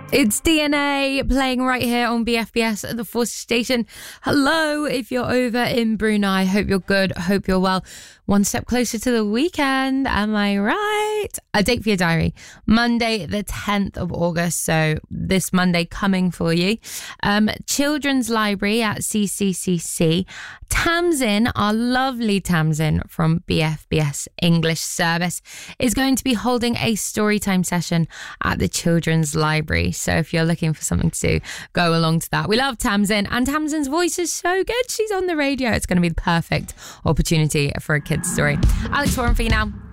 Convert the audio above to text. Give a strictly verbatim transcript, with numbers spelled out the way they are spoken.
It's D N A playing right here on B F B S at the Force Station. Hello, if you're over in Brunei. Hope you're good. Hope you're well. One step closer to the weekend. Am I right? A date for your diary. Monday, the tenth of August. So this Monday coming for you. Um, Children's Library at C C C C. Tamsin, our lovely Tamsin from B F B S English Service, is going to be holding a storytime session at the Children's Library. So if you're looking for something to do, go along to that. We love Tamsin, and Tamsin's voice is so good. She's on the radio. It's going to be the perfect opportunity for a kid's story. Alex Warren for you now.